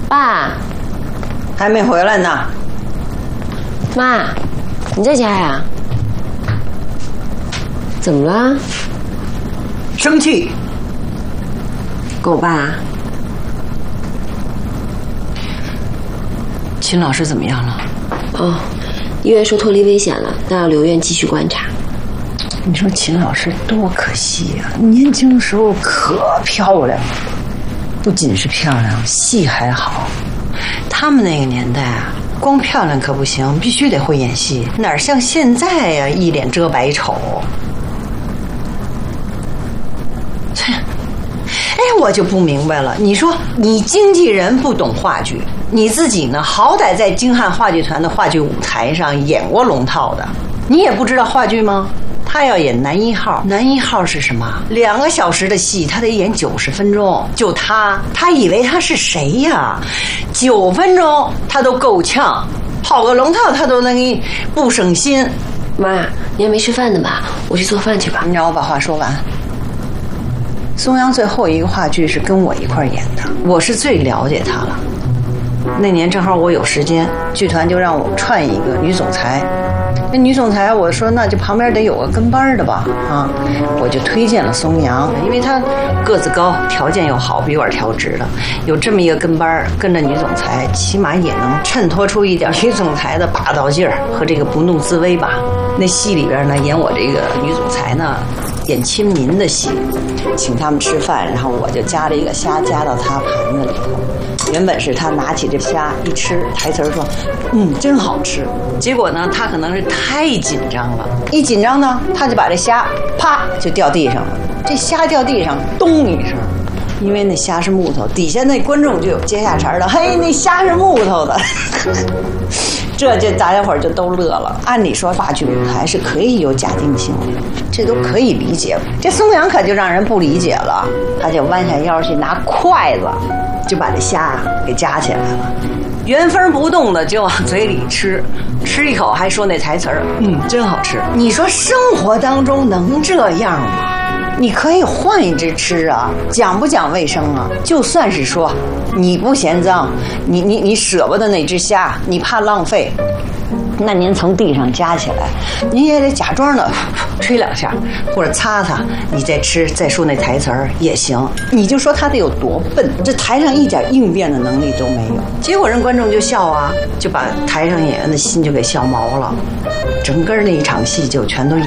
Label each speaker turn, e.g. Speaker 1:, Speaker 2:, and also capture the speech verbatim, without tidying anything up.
Speaker 1: 爸，
Speaker 2: 还没回来呢。
Speaker 1: 妈，你在家呀？怎么了？
Speaker 2: 生气。
Speaker 1: 跟我爸？
Speaker 2: 秦老师怎么样了？
Speaker 1: 哦，医院说脱离危险了，但要留院继续观察。
Speaker 2: 你说秦老师多可惜呀、啊！年轻的时候可漂亮，不仅是漂亮，戏还好。他们那个年代啊，光漂亮可不行，必须得会演戏，哪像现在呀、啊，一脸遮百丑。切！哎，我就不明白了。你说你经纪人不懂话剧，你自己呢，好歹在京汉话剧团的话剧舞台上演过龙套的，你也不知道话剧吗？他要演男一号，男一号是什么？两个小时的戏，他得演九十分钟。就他，他以为他是谁呀？九分钟他都够呛，跑个龙套他都能给你不省心。
Speaker 1: 妈，你还没吃饭呢吧？我去做饭去吧。
Speaker 2: 你让我把话说完。松阳最后一个话剧是跟我一块演的，我是最了解他了。那年正好我有时间，剧团就让我串一个女总裁。那女总裁，我说那就旁边得有个跟班的吧，啊，我就推荐了松阳，因为她个子高，条件又好，比我调直的，有这么一个跟班，跟着女总裁，起码也能衬托出一点女总裁的霸道劲儿和这个不怒自威吧。那戏里边呢，演我这个女总裁呢，演亲民的戏，请他们吃饭，然后我就夹了一个虾夹到他盘子里头。原本是他拿起这虾一吃，台词说：“嗯，真好吃。”结果呢，他可能是太紧张了，一紧张呢，他就把这虾啪就掉地上了。这虾掉地上，咚一声，因为那虾是木头，底下那观众就有接下茬的，嘿，那虾是木头的。这就大家伙儿就都乐了。按理说话剧舞台是可以有假定性的，这都可以理解。这松阳可就让人不理解了，他就弯下腰去拿筷子，就把这虾给夹起来了，原封不动的就往嘴里吃，吃一口还说那台词儿，嗯，真好吃。你说生活当中能这样吗？你可以换一只吃啊，讲不讲卫生啊？就算是说你不嫌脏，你你你舍不得那只虾，你怕浪费，那您从地上夹起来，您也得假装的吹两下，或者擦擦，你再吃，再说那台词儿也行。你就说他得有多笨，这台上一点应变的能力都没有。结果人观众就笑啊，就把台上演员的心就给笑毛了，整个那一场戏就全都演